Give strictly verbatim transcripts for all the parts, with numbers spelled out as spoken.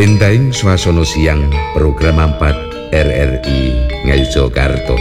Benteng Swasana Siang Program empat R R I Ngayogyakarta.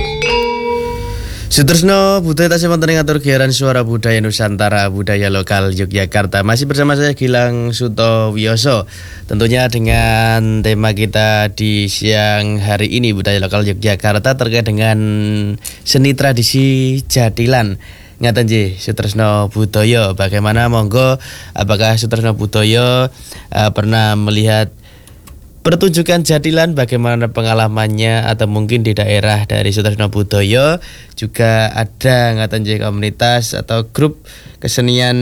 Sutresno budaya tasih wonten ing atur giaran suara budaya Nusantara, budaya lokal Yogyakarta. Masih bersama saya Gilang Sutowiyoso. Tentunya dengan tema kita di siang hari ini, budaya lokal Yogyakarta terkait dengan seni tradisi jadilan. Ngaten nggih Sutresno Budoyo, bagaimana monggo apakah Sutresno Budoyo uh, pernah melihat pertunjukan jadilan, bagaimana pengalamannya, atau mungkin di daerah dari Sutresno Budoyo juga ada ngaten nggih komunitas atau grup kesenian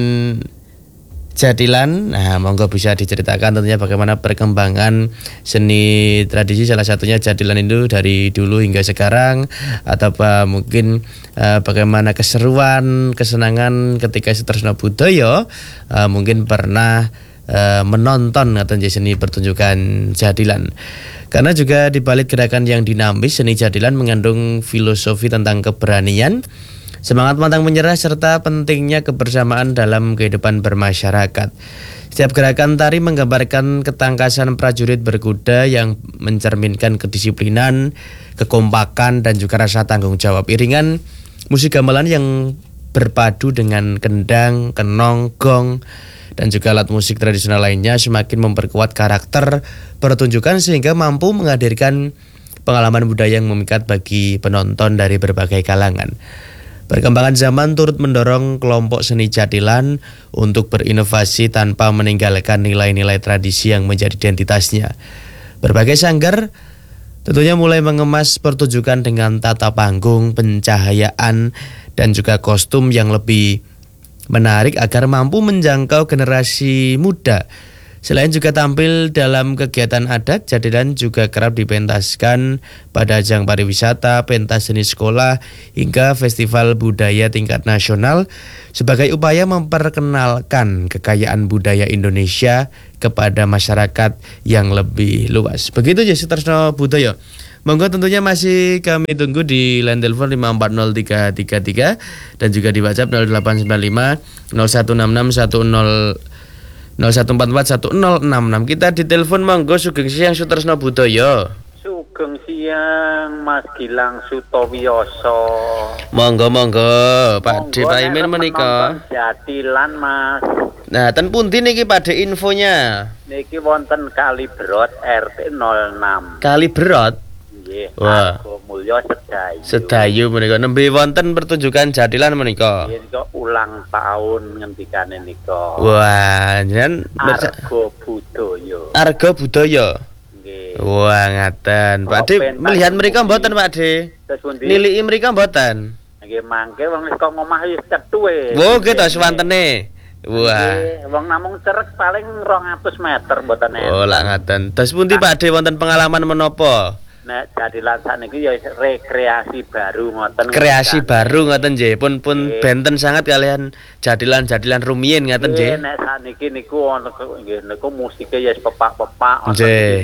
jadilan. Nah, monggo bisa diceritakan tentunya bagaimana perkembangan seni tradisi, salah satunya jadilan itu dari dulu hingga sekarang, atau apa mungkin uh, bagaimana keseruan, kesenangan ketika Sutresno Budoyo uh, mungkin pernah Uh, menonton atau seni pertunjukan jadilan. Karena juga di balik gerakan yang dinamis, seni jadilan mengandung filosofi tentang keberanian, semangat pantang menyerah, serta pentingnya kebersamaan dalam kehidupan bermasyarakat. Setiap gerakan tari menggambarkan ketangkasan prajurit berkuda yang mencerminkan kedisiplinan, kekompakan, dan juga rasa tanggung jawab. Iringan musik gamelan yang berpadu dengan kendang, kenong, gong, dan juga alat musik tradisional lainnya semakin memperkuat karakter pertunjukan sehingga mampu menghadirkan pengalaman budaya yang memikat bagi penonton dari berbagai kalangan. Perkembangan zaman turut mendorong kelompok seni jadilan untuk berinovasi tanpa meninggalkan nilai-nilai tradisi yang menjadi identitasnya. Berbagai sanggar tentunya mulai mengemas pertunjukan dengan tata panggung, pencahayaan, dan juga kostum yang lebih menarik agar mampu menjangkau generasi muda. Selain juga tampil dalam kegiatan adat, jadilan juga kerap dipentaskan pada ajang pariwisata, pentas seni sekolah, hingga festival budaya tingkat nasional sebagai upaya memperkenalkan kekayaan budaya Indonesia kepada masyarakat yang lebih luas. Begitu ya Sutresno Budoyo. Monggo tentunya masih kami tunggu di line telepon lima empat nol tiga tiga tiga dan juga di WhatsApp nol delapan sembilan lima nol satu enam enam satu nol nol satu empat empat satu nol enam enam. Kita di telepon monggo sugeng siang Sutresno Budoyo. Sugeng siang Mas Gilang Sutowiyoso. Monggo monggo Pak De Paimin menika. Jadilan Mas. Nah, ten pundi niki Pak De infonya? Niki wonten Kaliberot R T nol enam. Kaliberot. Nggih, wah. Argo Mulyo Sedayu. Sedayu menika nembe wonten pertunjukan jadilan menika. Nggih, nika ulang tahun ngendikane nika. Wah, jenengan Argo Budoyo. Argo Budoyo. Nggih. Wah, ngaten. Pak De melihat mereka mboten Pak De? Niliki mereka mboten? Nggih, mangke wong wis kok ngomah wis cethuke. Wo, nggih to swantene. Wah. Wong namung cerek paling rong atus meter mboten enten. Oh, lak ngaten. Terus pundi Pak De wonten pengalaman menapa? Nek jadilan sakniki ya rekreasi baru ngoten. Kreasi baru ngoten nggih. Pun pun e. benten sangat kalian jadilan-jadilan rumiyin ngoten nggih. Nek sakniki niku nggih niku musike ya pepak-pepak nggih.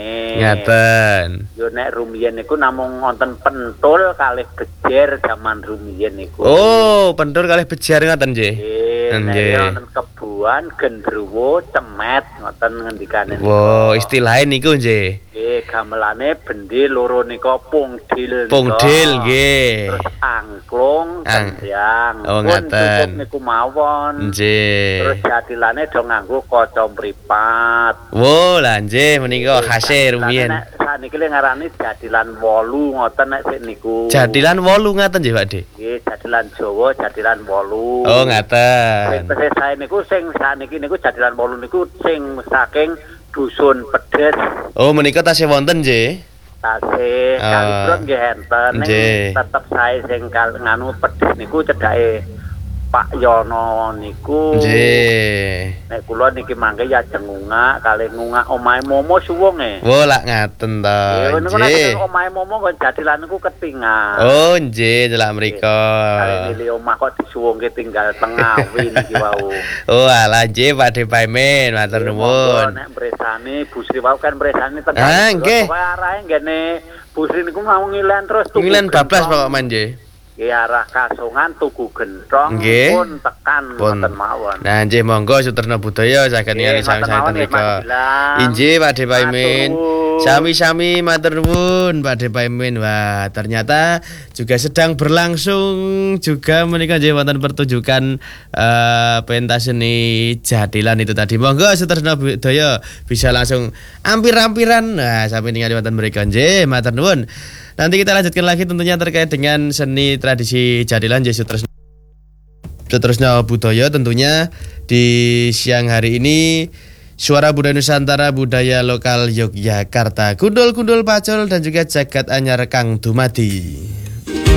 Ngaten. Yo nek rumiyin niku namung wonten pentul kalih bejer zaman rumiyin niku. Oh, pentul kalih bejer ngoten nggih. Nggih. Wonten kebuan, gendruwo, cemet ngoten ngendikane. Wow, istilahé niku nggih. Nggih, gamelane bendi loro nika pungdil. Pungdil nggih. Terus angklung, tendang. Oh, ngaten. Niku mawon. Nggih. Terus jadilane do nganggo kaca mripat. Wo, lah nggih menika khase rumiyin. Sakniki le ngarani jadilan wolu ngoten nek sik niku. Jadilan wolu ngaten nggih Pak De? Nggih, jadilan Jawa, jadilan wolu. Oh, ngaten. Sing sae niku sing sakniki niku jadilan wolu niku sing saking dusun Pedes. Oh, menika tasih wonten nggih. Tasih uh, Kalibrot nggih enten. Ning tetep sae sing nganu Pedes niku cedhake Pak Yono niku. Nggih. Nek kula niki mangke ya jengungak kali ngungak omahe Momo suwung e. Wo, lak ngaten to. Nggih. Omahe Momo kok jadilan niku ketingal. Oh, nggih, celak mriko. Kali nili omah kok disuwungke tinggal tengawi niki wau. Oh, alah nggih Pak De Paimin, matur nuwun. Nek mresani Bu Sri wau kan mresani tekan. Ah, nggih. Arahe ngene Bu Sri niku mau ngilen terus tuku. Ngilen bablas pokok man nggih. Nggih arah Kasongan Tugu Genthong Nggih. pun tekan Pun. wonten mawon. Nah, nggih monggo Sutresna Budaya saged ningali Nggih, matur sami-sami mawon, ten nggih, mrika. Mas Gilang. Inggih Pak De Paimin. Matur nuwun. Sami-sami matur nuwun Pak De Paimin. Wah, ternyata juga sedang berlangsung juga menika nggih wonten pertunjukan eh, pentas seni Jadilan itu tadi. Monggo Sutresna Budaya bisa langsung ampir-ampiran. Nah, sampai ningali wonten mrika nggih, matur nuwun. Nanti kita lanjutkan lagi tentunya terkait dengan seni tradisi Jadilan nggih Sutresna Sutresna Budaya tentunya di siang hari ini. Suara Budaya Nusantara, budaya lokal Yogyakarta, gundul-gundul pacul dan juga jagat anyar kang dumadi.